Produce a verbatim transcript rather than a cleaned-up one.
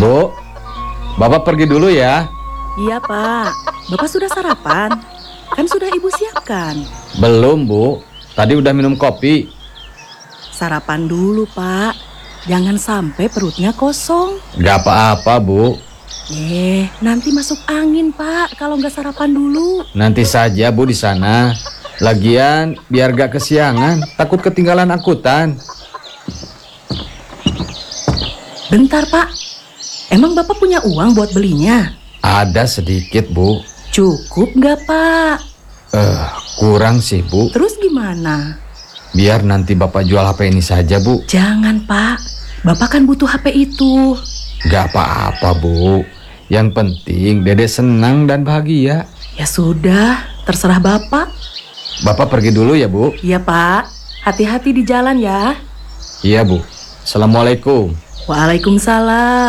Bu, Bapak pergi dulu ya. Iya, Pak. Bapak sudah sarapan? Kan sudah Ibu siapkan. Belum, Bu. Tadi udah minum kopi. Sarapan dulu, Pak. Jangan sampai perutnya kosong. Gak apa-apa, Bu. Eh, nanti masuk angin, Pak, kalau nggak sarapan dulu. Nanti saja, Bu, di sana. Lagian, biar gak kesiangan. Takut ketinggalan angkutan. Bentar, Pak. Emang Bapak punya uang buat belinya? Ada sedikit, Bu. Cukup nggak, Pak? Eh, kurang sih, Bu. Terus gimana? Biar nanti Bapak jual H P ini saja, Bu. Jangan, Pak. Bapak kan butuh H P itu. Gak apa-apa, Bu. Yang penting Dede senang dan bahagia. Ya sudah, terserah Bapak. Bapak pergi dulu ya, Bu. Iya, Pak. Hati-hati di jalan ya. Iya, Bu. Assalamualaikum. Waalaikumsalam.